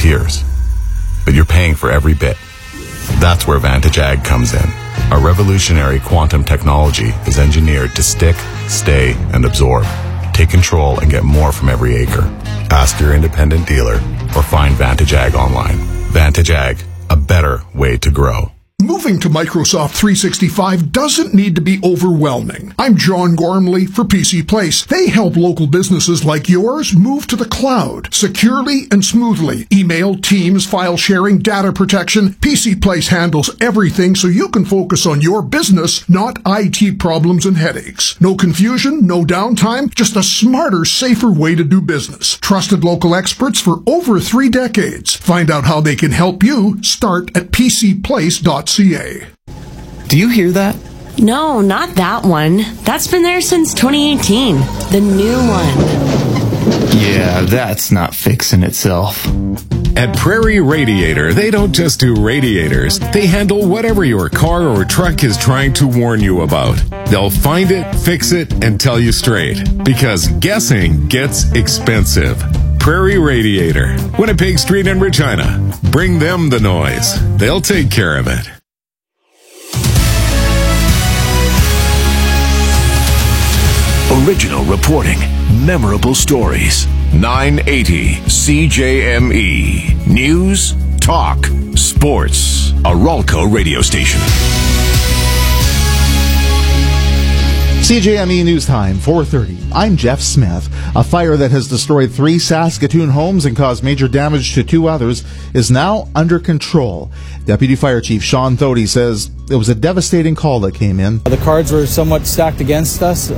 disappears. But you're paying for every bit. That's where Vantage Ag comes in. Our revolutionary quantum technology is engineered to stick, stay, and absorb. Take control and get more from every acre. Ask your independent dealer or find Vantage Ag online. Vantage Ag, a better way to grow. Moving to Microsoft 365 doesn't need to be overwhelming. I'm John Gormley for PC Place. They help local businesses like yours move to the cloud securely and smoothly. Email, Teams, file sharing, data protection. PC Place handles everything so you can focus on your business, not IT problems and headaches. No confusion, no downtime, just a smarter, safer way to do business. Trusted local experts for over 3 decades. Find out how they can help you. Start at pcplace.ca. Do you hear that? No, not that one. That's been there since 2018. The new one. Yeah, that's not fixing itself. At Prairie Radiator, they don't just do radiators. They handle whatever your car or truck is trying to warn you about. They'll find it, fix it, and tell you straight. Because guessing gets expensive. Prairie Radiator, Winnipeg Street in Regina. Bring them the noise. They'll take care of it. Original reporting, memorable stories. 980 CJME. News, talk, sports. A Ralco radio station. CJME News Time, 4:30. I'm Jeff Smith. A fire that has destroyed 3 Saskatoon homes and caused major damage to 2 others is now under control. Deputy Fire Chief Sean Thody says it was a devastating call that came in. The cards were somewhat stacked against us.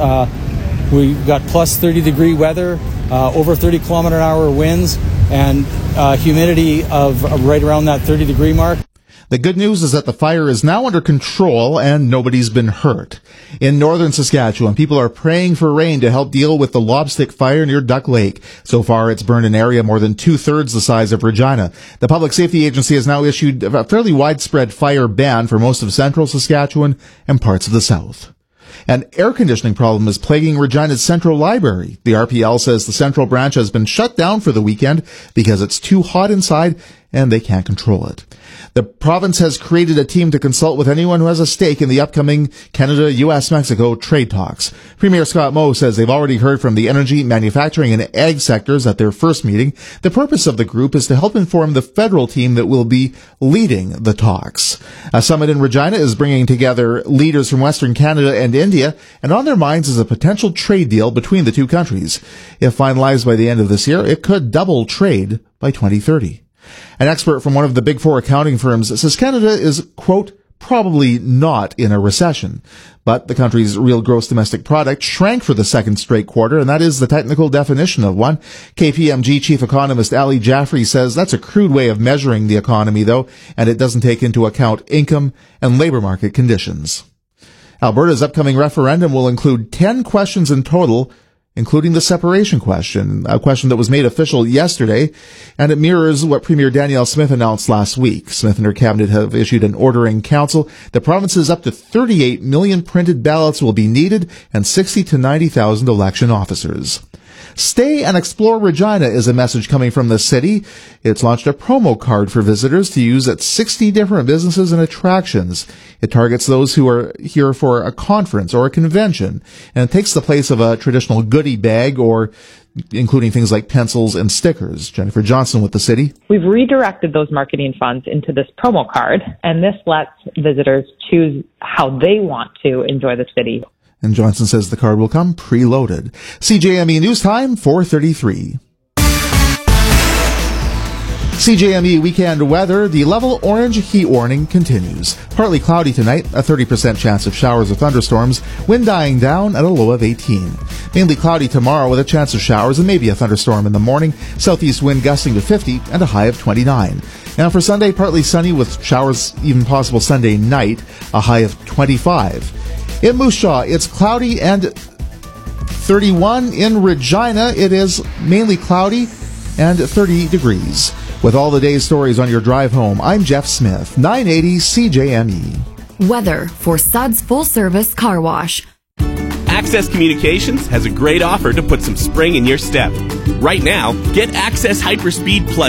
We got plus 30-degree weather, over 30-kilometer-an-hour winds, and humidity of right around that 30-degree mark. The good news is that the fire is now under control and nobody's been hurt. In northern Saskatchewan, people are praying for rain to help deal with the lobstick fire near Duck Lake. So far, it's burned an area more than 2/3 the size of Regina. The Public Safety Agency has now issued a fairly widespread fire ban for most of central Saskatchewan and parts of the south. An air conditioning problem is plaguing Regina's Central Library. The RPL says the Central branch has been shut down for the weekend because it's too hot inside and they can't control it. The province has created a team to consult with anyone who has a stake in the upcoming Canada-US-Mexico trade talks. Premier Scott Moe says they've already heard from the energy, manufacturing, and ag sectors at their first meeting. The purpose of the group is to help inform the federal team that will be leading the talks. A summit in Regina is bringing together leaders from Western Canada and India, and on their minds is a potential trade deal between the two countries. If finalized by the end of this year, it could double trade by 2030. An expert from one of the Big Four accounting firms says Canada is, quote, probably not in a recession. But the country's real gross domestic product shrank for the second straight quarter, and that is the technical definition of one. KPMG chief economist Ali Jaffrey says that's a crude way of measuring the economy, though, and it doesn't take into account income and labor market conditions. Alberta's upcoming referendum will include 10 questions in total, including the separation question, a question that was made official yesterday, and it mirrors what Premier Danielle Smith announced last week. Smith and her cabinet have issued an order in council. The province's up to 38 million printed ballots will be needed and 60 to 90,000 election officers. Stay and explore Regina is a message coming from the city. It's launched a promo card for visitors to use at 60 different businesses and attractions. It targets those who are here for a conference or a convention, and it takes the place of a traditional goodie bag, or including things like pencils and stickers. Jennifer Johnson with the city. We've redirected those marketing funds into this promo card, and this lets visitors choose how they want to enjoy the city. And Johnson says the card will come preloaded. CJME News Time, 4:33. CJME weekend weather. The level orange heat warning continues. Partly cloudy tonight, a 30% chance of showers or thunderstorms, wind dying down at a low of 18. Mainly cloudy tomorrow with a chance of showers and maybe a thunderstorm in the morning, southeast wind gusting to 50 and a high of 29. Now for Sunday, partly sunny with showers even possible Sunday night, a high of 25. In Moose Jaw, it's cloudy and 31. In Regina, it is mainly cloudy and 30 degrees. With all the day's stories on your drive home, I'm Jeff Smith, 980 CJME. Weather for Suds Full Service Car Wash. Access Communications has a great offer to put some spring in your step. Right now, get Access Hyperspeed Plus